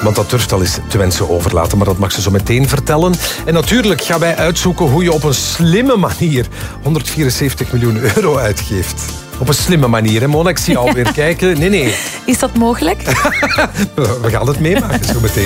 Want dat durft al eens te wensen overlaten, maar dat mag ze zo meteen vertellen. En natuurlijk gaan wij uitzoeken hoe je op een slimme manier 174 miljoen euro uitgeeft. Op een slimme manier, hè, Mona? Ik zie je alweer kijken. Nee. Is dat mogelijk? We gaan het meemaken zo meteen.